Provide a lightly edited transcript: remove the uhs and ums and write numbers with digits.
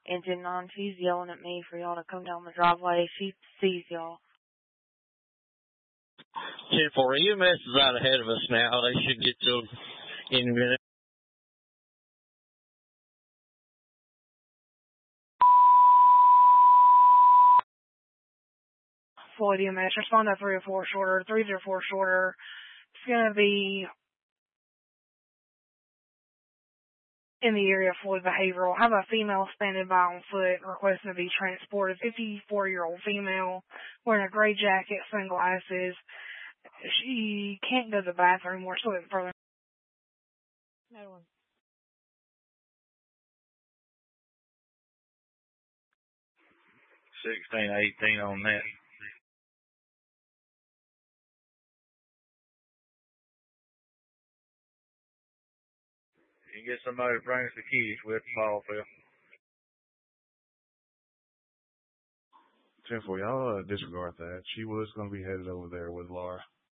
Engine on. She's yelling at me for y'all to come down the driveway. She sees y'all. 10-4, EMS is out ahead of us now. They should get to them any minute. Floyd EMS, respond to 304 shorter, 304 shorter. It's going to be in the area of Floyd Behavioral. Have a female standing by on foot requesting to be transported. 54-year-old female wearing a gray jacket, sunglasses. She can't go to the bathroom. We're still getting further. No one. 16-18 on that. You get somebody to bring us the keys with the ball field. 10-4, y'all disregard that. She was going to be headed over there with Laura.